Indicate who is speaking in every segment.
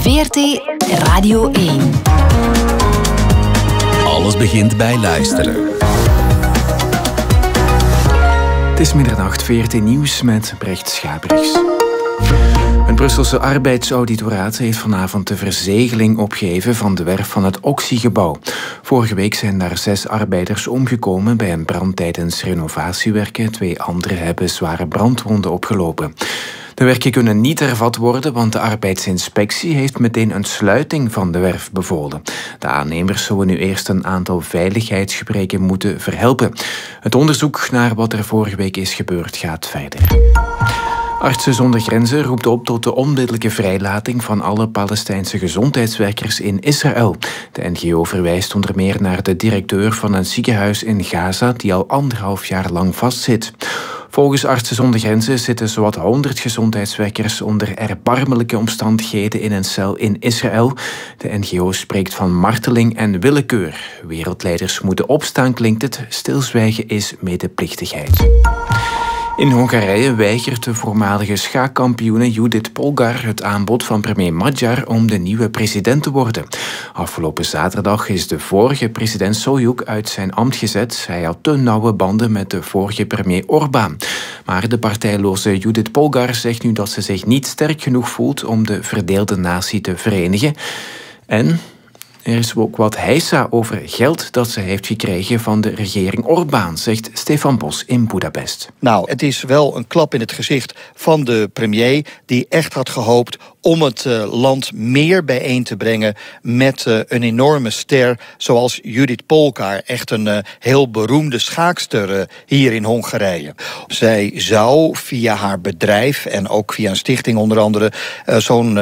Speaker 1: VRT Radio 1.
Speaker 2: Alles begint bij luisteren.
Speaker 3: Het is middernacht, VRT Nieuws met Brecht Schabrichs. Het Brusselse arbeidsauditoraat heeft vanavond de verzegeling opgeheven van de werf van het Oxy-gebouw. Vorige week zijn daar 6 arbeiders omgekomen bij een brand tijdens renovatiewerken. 2 anderen hebben zware brandwonden opgelopen. De werken kunnen niet hervat worden, want de arbeidsinspectie heeft meteen een sluiting van de werf bevolen. De aannemers zullen nu eerst een aantal veiligheidsgebreken moeten verhelpen. Het onderzoek naar wat er vorige week is gebeurd gaat verder. Artsen zonder Grenzen roept op tot de onmiddellijke vrijlating van alle Palestijnse gezondheidswerkers in Israël. De NGO verwijst onder meer naar de directeur van een ziekenhuis in Gaza die al 1,5 jaar lang vastzit. Volgens Artsen zonder Grenzen zitten zowat 100 gezondheidswerkers onder erbarmelijke omstandigheden in een cel in Israël. De NGO spreekt van marteling en willekeur. Wereldleiders moeten opstaan, klinkt het. Stilzwijgen is medeplichtigheid. In Hongarije weigert de voormalige schaakkampioene Judith Polgar het aanbod van premier Magyar om de nieuwe president te worden. Afgelopen zaterdag is de vorige president Sólyuk uit zijn ambt gezet. Hij had te nauwe banden met de vorige premier Orbán. Maar de partijloze Judith Polgar zegt nu dat ze zich niet sterk genoeg voelt om de verdeelde natie te verenigen. En er is ook wat heisa over geld dat ze heeft gekregen van de regering Orbán, zegt Stefan Bos in Budapest.
Speaker 4: Nou, het is wel een klap in het gezicht van de premier die echt had gehoopt om het land meer bijeen te brengen met een enorme ster zoals Judith Polgar. Echt een heel beroemde schaakster hier in Hongarije. Zij zou via haar bedrijf en ook via een stichting onder andere zo'n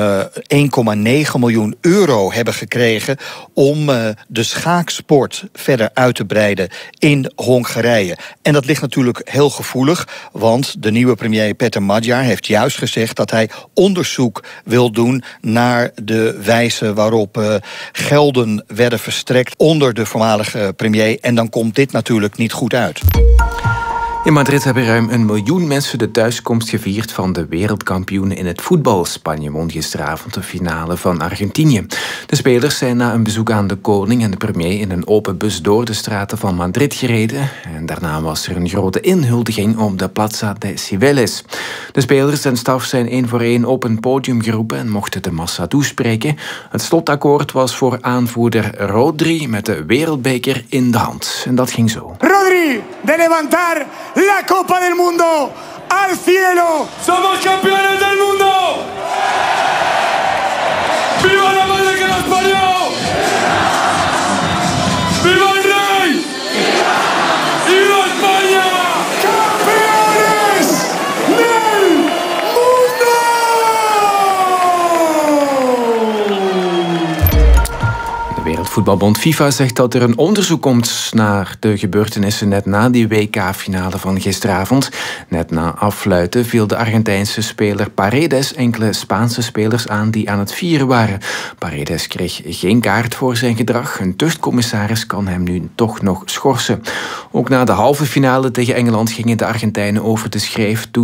Speaker 4: 1,9 miljoen euro hebben gekregen om de schaaksport verder uit te breiden in Hongarije. En dat ligt natuurlijk heel gevoelig, want de nieuwe premier Peter Magyar heeft juist gezegd dat hij onderzoek wil doen naar de wijze waarop gelden werden verstrekt onder de voormalige premier. En dan komt dit natuurlijk niet goed uit.
Speaker 3: In Madrid hebben ruim 1 miljoen mensen de thuiskomst gevierd van de wereldkampioenen in het voetbal. Spanje won gisteravond de finale van Argentinië. De spelers zijn na een bezoek aan de koning en de premier in een open bus door de straten van Madrid gereden. En daarna was er een grote inhuldiging op de Plaza de Cibeles. De spelers en staf zijn 1 voor 1 op een podium geroepen en mochten de massa toespreken. Het slotakkoord was voor aanvoerder Rodri met de wereldbeker in de hand. En dat ging zo.
Speaker 5: Rodri, de levantar la Copa del Mundo al cielo. Somos campeones del mundo. Viva la madre que nos parió. Viva el rey. Viva España. Campeones del mundo.
Speaker 3: De Wereldvoetbalbond FIFA zegt dat er een onderzoek komt naar de gebeurtenissen net na die WK-finale van gisteravond. Net na afluiten viel de Argentijnse speler Paredes enkele Spaanse spelers aan die aan het vieren waren. Paredes kreeg geen kaart voor zijn gedrag. Een tuchtcommissaris kan hem nu toch nog schorsen. Ook na de halve finale tegen Engeland gingen de Argentijnen over de schreef toen